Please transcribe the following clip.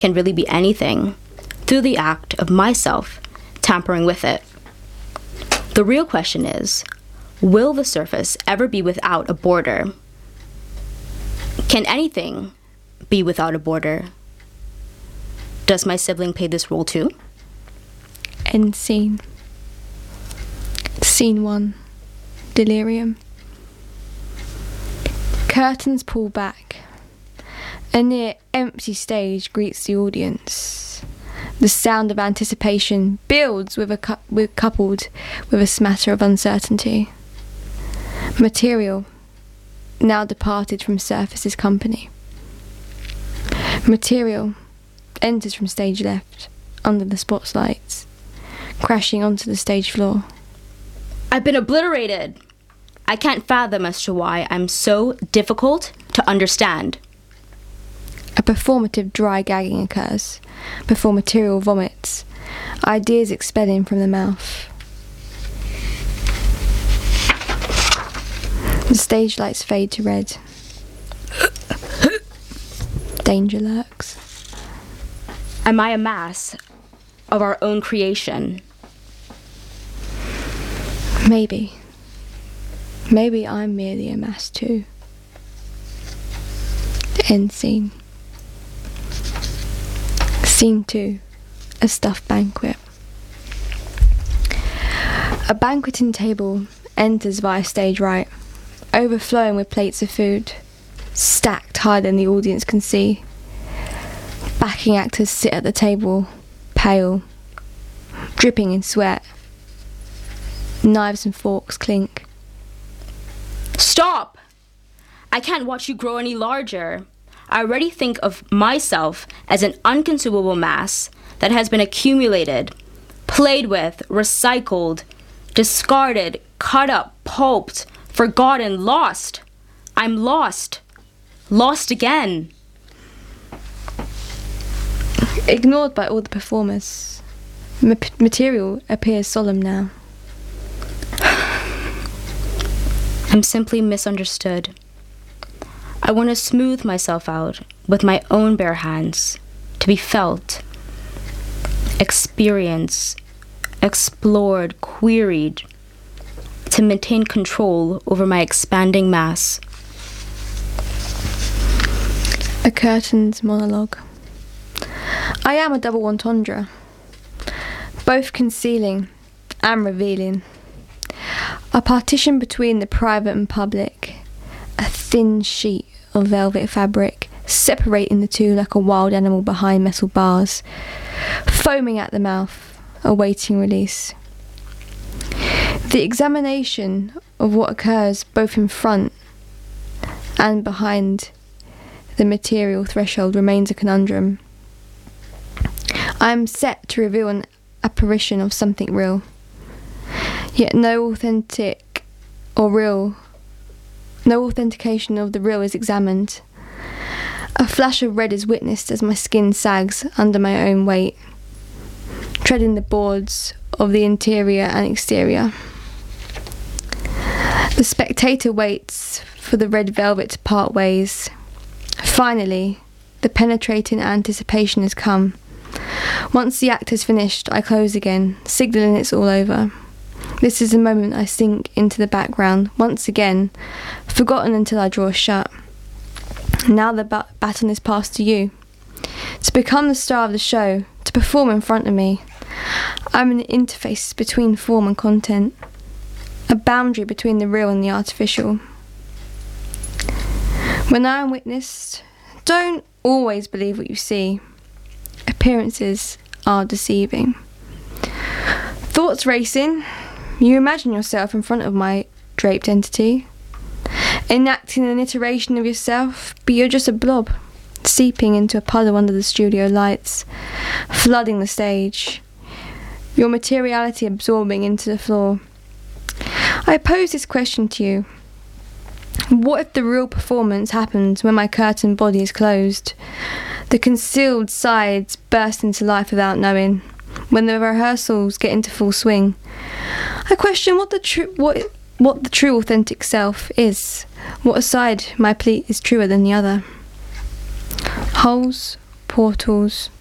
can really be anything through the act of myself tampering with it. The real question is, will the surface ever be without a border? Can anything be without a border? Does my sibling play this role too? End scene. Scene 1. Delirium. Curtains pull back. A near empty stage greets the audience. The sound of anticipation builds coupled with a smatter of uncertainty. Material, now departed from surface's company. Material enters from stage left, under the spotlights, crashing onto the stage floor. I've been obliterated! I can't fathom as to why I'm so difficult to understand. A performative dry gagging occurs before material vomits, ideas expelling from the mouth. The stage lights fade to red. Danger lurks. Am I a mass of our own creation? Maybe. Maybe I'm merely a mass too. End scene. Scene 2. A stuffed banquet. A banqueting table enters via stage right, overflowing with plates of food, stacked higher than the audience can see. Backing actors sit at the table, pale, dripping in sweat. Knives and forks clink. Stop! I can't watch you grow any larger. I already think of myself as an unconsumable mass that has been accumulated, played with, recycled, discarded, cut up, pulped, forgotten, lost. I'm lost. Lost again. Ignored by all the performers, material appears solemn now. I'm simply misunderstood. I want to smooth myself out with my own bare hands, to be felt, experienced, explored, queried, to maintain control over my expanding mass. A curtain's monologue. I am a double entendre, both concealing and revealing. A partition between the private and public, a thin sheet of velvet fabric separating the two like a wild animal behind metal bars, foaming at the mouth, awaiting release. The examination of what occurs both in front and behind the material threshold remains a conundrum. I am set to reveal an apparition of something real, yet no authentication of the real is examined. A flash of red is witnessed as my skin sags under my own weight, treading the boards of the interior and exterior. The spectator waits for the red velvet to part ways. Finally, the penetrating anticipation has come. Once the act has finished, I close again, signalling it's all over. This is the moment I sink into the background, once again, forgotten until I draw shut. Now the baton is passed to you, to become the star of the show, to perform in front of me. I'm an interface between form and content, a boundary between the real and the artificial. When I am witnessed, don't always believe what you see. Appearances are deceiving. Thoughts racing, you imagine yourself in front of my draped entity, enacting an iteration of yourself, but you're just a blob, seeping into a puddle under the studio lights, flooding the stage, your materiality absorbing into the floor. I pose this question to you. What if the real performance happens when my curtained body is closed? The concealed sides burst into life without knowing. When the rehearsals get into full swing, I question what the true authentic self is. What aside my plea is truer than the other? Holes, portals